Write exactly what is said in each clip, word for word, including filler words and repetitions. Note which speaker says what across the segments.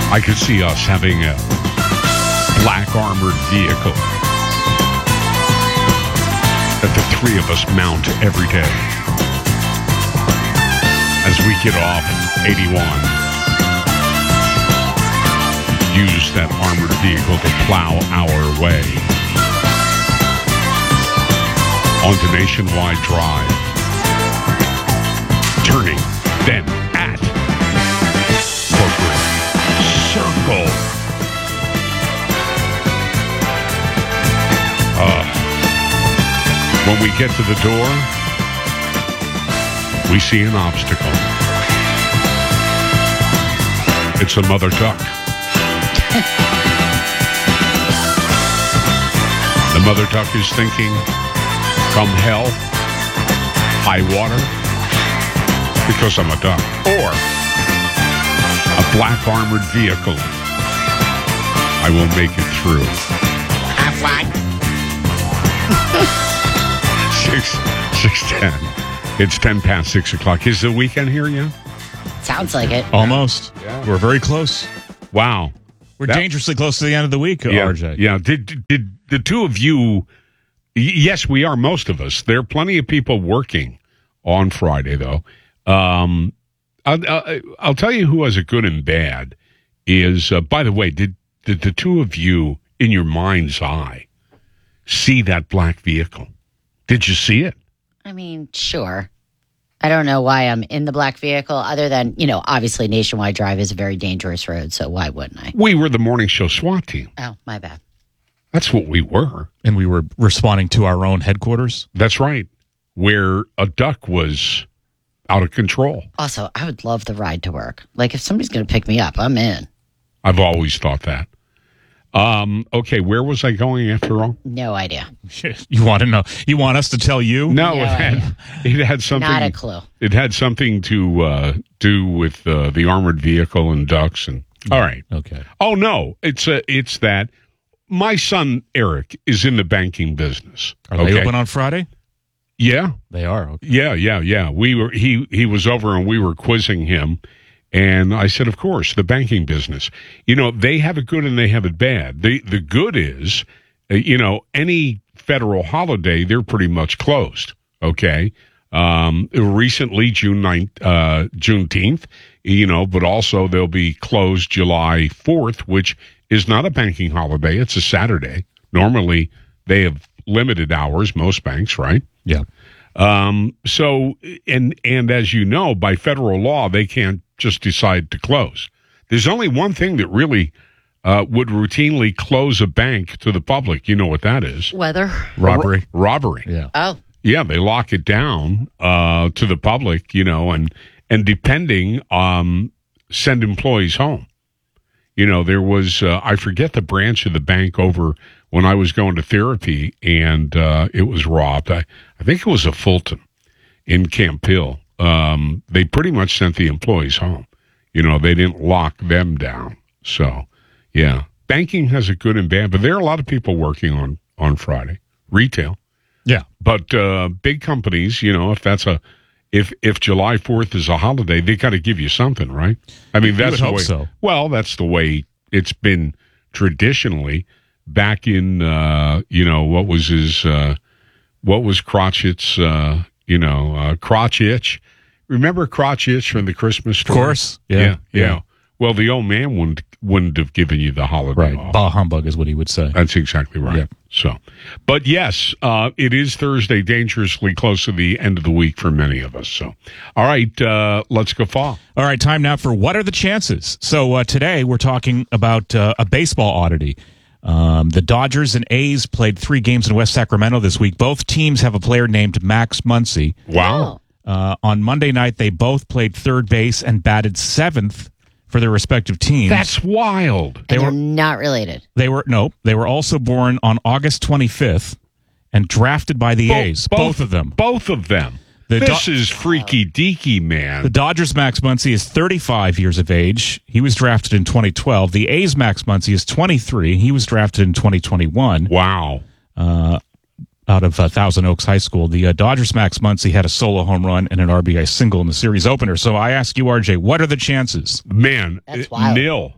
Speaker 1: I could see us having a black armored vehicle that the three of us mount every day as we get off eighty-one. Use that armored vehicle to plow our way onto Nationwide Drive, turning then at Corporate Circle. Uh, when we get to the door, we see an obstacle. It's a mother duck. The mother duck is thinking, come hell, high water, because I'm a duck. Or a black armored vehicle. I will make it through.
Speaker 2: I'm fine.
Speaker 1: Six, six ten. It's ten past six o'clock. Is the weekend here yet?
Speaker 2: Sounds like it.
Speaker 3: Almost.
Speaker 1: Yeah.
Speaker 3: We're very close.
Speaker 1: Wow.
Speaker 3: We're
Speaker 1: That-
Speaker 3: dangerously close to the end of the week,
Speaker 1: Yeah,
Speaker 3: R J.
Speaker 1: yeah. Did did the two of you? y- Yes, we are. Most of us. There are plenty of people working on Friday, though. Um, I'll, I'll, I'll tell you who has a good and bad. Is uh, by the way, did did the two of you in your mind's eye see that black vehicle? Did you see it?
Speaker 2: I mean, sure. I don't know why I'm in the black vehicle other than, you know, obviously Nationwide Drive is a very dangerous road, so why wouldn't I?
Speaker 1: We were the morning show SWAT team.
Speaker 2: Oh, my bad.
Speaker 1: That's what we were.
Speaker 3: And we were responding to our own headquarters.
Speaker 1: That's right. Where a duck was out of control.
Speaker 2: Also, I would love the ride to work. Like, if somebody's going to pick me up, I'm in.
Speaker 1: I've always thought that. Um, okay, where was I going after all?
Speaker 2: No idea.
Speaker 3: You want to know? You want us to tell you?
Speaker 1: No,
Speaker 2: No
Speaker 1: it had it had something.
Speaker 2: Not a clue.
Speaker 1: It had something to uh, do with uh, the armored vehicle and ducks. And all right.
Speaker 3: Okay.
Speaker 1: Oh no, it's a it's that my son Eric is in the banking business.
Speaker 3: Are they open on Friday?
Speaker 1: Yeah,
Speaker 3: They are. Okay.
Speaker 1: yeah, yeah, yeah. We were he he was over and we were quizzing him. And I said, of course, the banking business. You know, they have it good and they have it bad. The the good is, uh, you know, any federal holiday, they're pretty much closed. Okay. Um, recently, June ninth, uh, Juneteenth, you know, but also they'll be closed July fourth, which is not a banking holiday. It's a Saturday. Normally, they have limited hours, most banks, right?
Speaker 3: Yeah.
Speaker 1: Um, so, and, and as you know, by federal law, they can't just decide to close. There's only one thing that really uh, would routinely close a bank to the public. You know what that is?
Speaker 2: Weather?
Speaker 3: Robbery.
Speaker 1: Ro- robbery.
Speaker 3: Yeah.
Speaker 2: Oh,
Speaker 1: Yeah, they lock it down uh, to the public, you know, and and depending, um, send employees home. You know, there was, uh, I forget the branch of the bank over when I was going to therapy, and uh, it was robbed. I, I think it was a Fulton in Camp Hill. Um, they pretty much sent the employees home. You know, they didn't lock them down. So, yeah, banking has a good and bad, but there are a lot of people working on, on Friday. Retail.
Speaker 3: Yeah.
Speaker 1: But uh, big companies, you know, if that's a, if if July fourth is a holiday, they got to give you something, right? I mean,
Speaker 3: You
Speaker 1: that's
Speaker 3: would
Speaker 1: the
Speaker 3: hope
Speaker 1: way.
Speaker 3: so.
Speaker 1: Well, that's the way it's been traditionally. Back in, uh, you know, what was his, uh, what was Crotchet's, uh, you know, uh, Crotch Itch? Remember Crotch Itch from the Christmas
Speaker 3: Of
Speaker 1: story?
Speaker 3: course. Yeah.
Speaker 1: Yeah, yeah.
Speaker 3: Yeah.
Speaker 1: Well, the old man wouldn't wouldn't have given you the holiday
Speaker 3: Right.
Speaker 1: off.
Speaker 3: Bah humbug is what he would say.
Speaker 1: That's exactly right.
Speaker 3: Yeah.
Speaker 1: So, but yes, uh, it is Thursday, dangerously close to the end of the week for many of us. So, all right, uh, let's go fall.
Speaker 3: All right, time now for What Are the Chances? So uh, today we're talking about uh, a baseball oddity. Um, the Dodgers and A's played three games in West Sacramento this week. Both teams have a player named Max Muncy.
Speaker 1: Wow.
Speaker 3: Uh, on Monday night, they both played third base and batted seventh for their respective teams.
Speaker 1: That's wild.
Speaker 2: and
Speaker 3: They
Speaker 2: they
Speaker 3: were-
Speaker 2: are not related.
Speaker 3: They were no, they were also born on August twenty-fifth and drafted by the
Speaker 1: Bo-
Speaker 3: A's. Both, of them.
Speaker 1: Both of them.
Speaker 3: The
Speaker 1: this
Speaker 3: Do-
Speaker 1: is freaky deaky, man.
Speaker 3: The Dodgers' Max Muncy is thirty-five years of age. He was drafted in twenty twelve. The A's' Max Muncy is twenty-three. He was drafted in twenty twenty-one.
Speaker 1: wow.
Speaker 3: Uh, out of uh, Thousand Oaks High School. The uh, Dodgers' Max Muncy had a solo home run and an R B I single in the series opener. So I ask you, R J, what are the chances?
Speaker 1: Man,
Speaker 2: That's
Speaker 1: uh,
Speaker 2: wild.
Speaker 1: nil.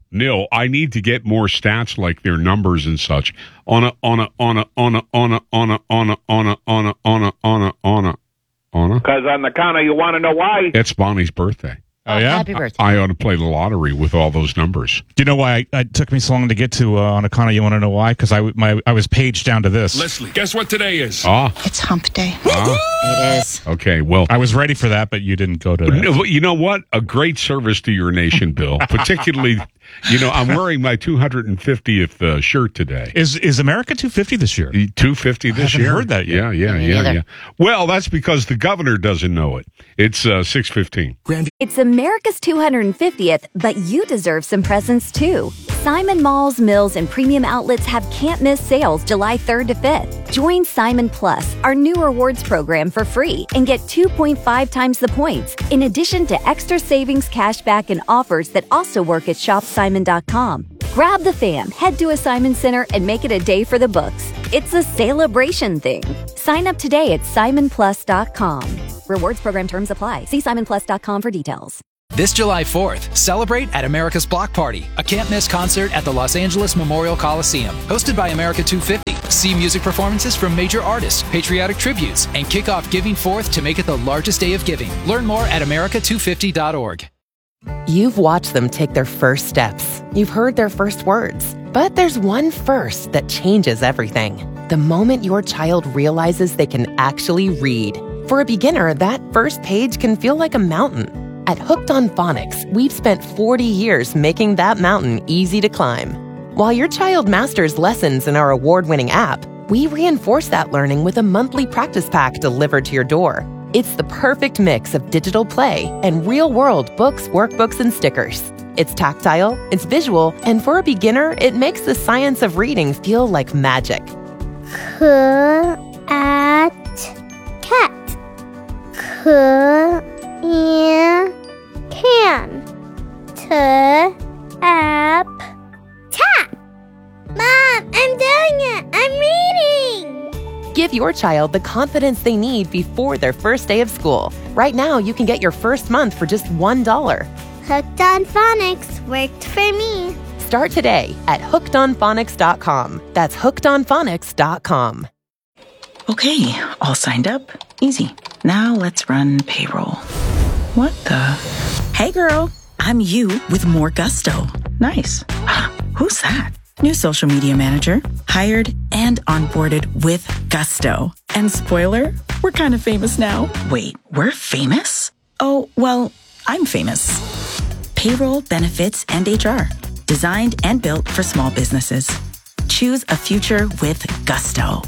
Speaker 1: nil. I need to get more stats like their numbers and such. On a on a on a on a on a on a on a on a on a on a on a on a on a.
Speaker 4: Because on the counter, you want to know why?
Speaker 1: It's Bonnie's birthday.
Speaker 3: Oh, yeah?
Speaker 2: Happy birthday.
Speaker 1: I ought to play the lottery with all those numbers.
Speaker 3: Do you know why I, it took me so long to get to uh, Anakana? You want to know why? Because I, my, I was paged down to this.
Speaker 5: Leslie, guess what today is?
Speaker 1: Ah,
Speaker 6: It's hump day.
Speaker 1: ah.
Speaker 2: It is.
Speaker 1: Okay, well,
Speaker 3: I was ready for that, but you didn't go to that.
Speaker 1: you know what? A great service to your nation, Bill. Particularly, you know, I'm wearing my two hundred fiftieth uh, shirt today.
Speaker 3: Is is America two fifty this year?
Speaker 1: two fifty this
Speaker 3: haven't
Speaker 1: year.
Speaker 3: heard that yet.
Speaker 1: Yeah, yeah,
Speaker 2: Me
Speaker 1: yeah,
Speaker 2: neither.
Speaker 1: yeah. Well, that's because the governor doesn't know it. It's uh, six fifteen.
Speaker 7: It's America's two hundred fiftieth, but you deserve some presents too. Simon Malls, Mills, and premium outlets have can't-miss sales July third to fifth. Join Simon Plus, our new rewards program, for free and get two point five times the points, in addition to extra savings, cashback, and offers that also work at shop simon dot com. Grab the fam, head to a Simon Center, and make it a day for the books. It's a celebration thing. Sign up today at simon plus dot com. Rewards program terms apply. See simon plus dot com for details.
Speaker 8: This July fourth, celebrate at America's Block Party, a can't-miss concert at the Los Angeles Memorial Coliseum. Hosted by America two fifty. See music performances from major artists, patriotic tributes, and kick off Giving Forth to make it the largest day of giving. Learn more at america two fifty dot org.
Speaker 9: You've watched them take their first steps. You've heard their first words. But there's one first that changes everything. The moment your child realizes they can actually read. For a beginner, that first page can feel like a mountain. At Hooked on Phonics, we've spent forty years making that mountain easy to climb. While your child masters lessons in our award-winning app, we reinforce that learning with a monthly practice pack delivered to your door. It's the perfect mix of digital play and real-world books, workbooks, and stickers. It's tactile, it's visual, and for a beginner, it makes the science of reading feel like magic.
Speaker 10: Cat. Cat. Yeah. Can. T-app. Tap. Mom, I'm doing it. I'm reading.
Speaker 9: Give your child the confidence they need before their first day of school. Right now, you can get your first month for just one dollar.
Speaker 10: Hooked on Phonics worked for me.
Speaker 9: Start today at hooked on phonics dot com. That's hooked on phonics dot com.
Speaker 6: Okay, all signed up. Easy. Now let's run payroll. What the? Hey girl, I'm you with more gusto. Nice. Who's that? New social media manager. Hired and onboarded with gusto. And spoiler, we're kind of famous now. Wait, we're famous? Oh, well, I'm famous. Payroll, benefits, and H R. Designed and built for small businesses. Choose a future with gusto.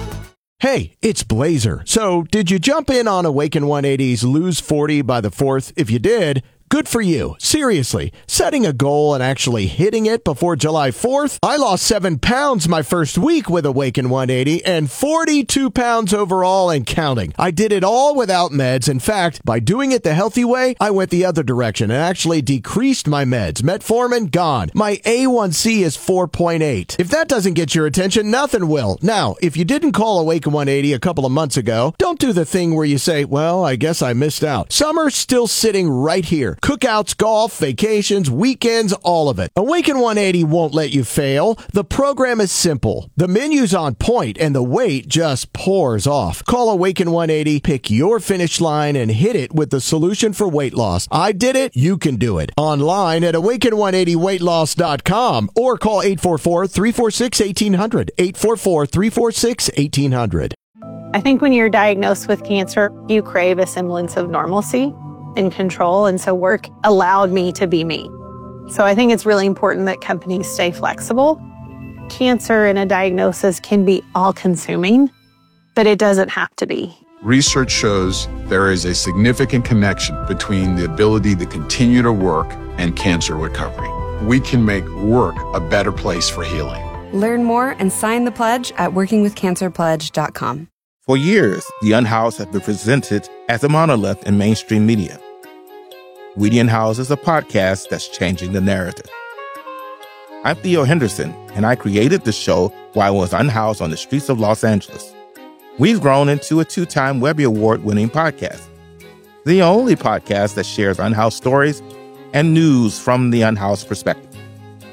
Speaker 11: Hey, it's Blazer. So, did you jump in on Awaken one eighty's Lose forty by the fourth? If you did, good for you. Seriously, setting a goal and actually hitting it before July fourth? I lost seven pounds my first week with Awaken one eighty and forty-two pounds overall and counting. I did it all without meds. In fact, by doing it the healthy way, I went the other direction and actually decreased my meds. Metformin, gone. My A one C is four point eight. If that doesn't get your attention, nothing will. Now, if you didn't call Awaken one eighty a couple of months ago, don't do the thing where you say, well, I guess I missed out. Summer's still sitting right here. Cookouts, golf, vacations, weekends, all of it. Awaken one eighty won't let you fail. The program is simple. The menu's on point and the weight just pours off. Call Awaken one eighty, pick your finish line, and hit it with the solution for weight loss. I did it. You can do it. Online at awaken one eighty weight loss dot com or call eight four four, three four six, one eight zero zero, eight four four, three four six, one eight zero zero.
Speaker 12: I think when you're diagnosed with cancer, you crave a semblance of normalcy and control, and so work allowed me to be me. So I think it's really important that companies stay flexible. Cancer and a diagnosis can be all-consuming, but it doesn't have to be.
Speaker 13: Research shows there is a significant connection between the ability to continue to work and cancer recovery. We can make work a better place for healing.
Speaker 14: Learn more and sign the pledge at working with cancer pledge dot com.
Speaker 15: For years, The Unhoused has been presented as a monolith in mainstream media. We the Unhoused is a podcast that's changing the narrative. I'm Theo Henderson, and I created the show while I was unhoused on the streets of Los Angeles. We've grown into a two-time Webby Award-winning podcast, the only podcast that shares unhoused stories and news from the unhoused perspective.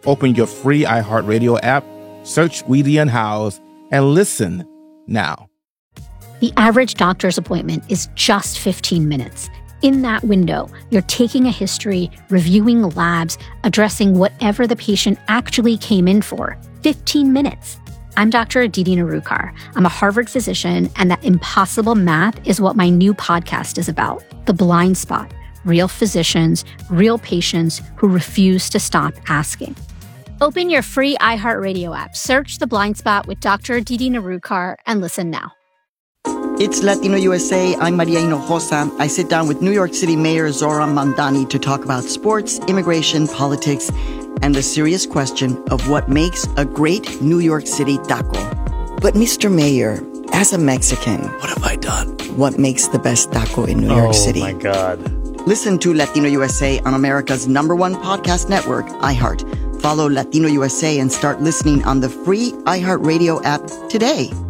Speaker 15: Open your free iHeartRadio app, search Weedy and Howes, and listen now.
Speaker 5: The average doctor's appointment is just fifteen minutes. In that window, you're taking a history, reviewing labs, addressing whatever the patient actually came in for. fifteen minutes. I'm Doctor Aditi Narukar. I'm a Harvard physician, and that impossible math is what my new podcast is about. The Blind Spot. Real physicians, real patients who refuse to stop asking. Open your free iHeartRadio app, search The Blind Spot with Doctor Aditi Narukar, and listen now.
Speaker 16: It's Latino U S A. I'm Maria Hinojosa. I sit down with New York City Mayor Zohran Mamdani to talk about sports, immigration, politics, and the serious question of what makes a great New York City taco. But Mister Mayor, as a Mexican, what have I done? What makes the best taco in New York City?
Speaker 17: Oh, my God.
Speaker 16: Listen to Latino U S A on America's number one podcast network, iHeart. Follow Latino U S A and start listening on the free iHeartRadio app today.